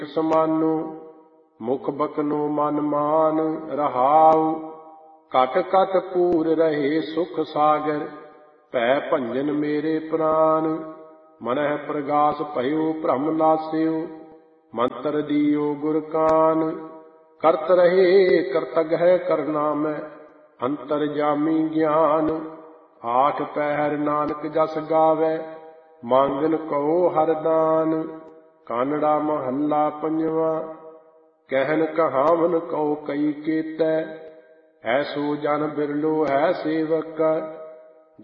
ਸਮਾਨੋ ਮੁਖ ਬਕਨੋ ਮਨ ਮਾਨ ਰਹਾਉ। ਘਟ ਘਟ ਪੂਰ ਰਹੇ ਸੁਖ ਸਾਗਰ ਭੈ ਭੰਜਨ ਮੇਰੇ ਪ੍ਰਾਨ। ਮਨਹਿ ਪ੍ਰਗਾਸ ਭਇਓ ਭ੍ਰਮ ਨਾਸਿਓ ਮੰਤਰ ਦੀਓ ਗੁਰ ਕਾਨ। ਕਰਤ ਰਹੇ ਕਰਤਗ ਹੈ ਕਰਨਾ ਮੈਂ ਅੰਤਰ ਜਾਮੀ ਗਿਆਨ। ਆਠ ਪਹਿਰ ਨਾਨਕ ਜਸ ਗਾਵੈ ਮੰਗਨ ਕਉ ਹਰ ਦਾਨ। ਕਾਨੜਾ ਮਹੱਲਾ ਪੰਜਵਾ। ਕਹਿਨ ਕਹਾਵਨ ਕਉ ਕਈ ਕੇਤੈ ਐਸੋ ਜਨ ਬਿਰਲੋ ਹੈ ਸੇਵਕ।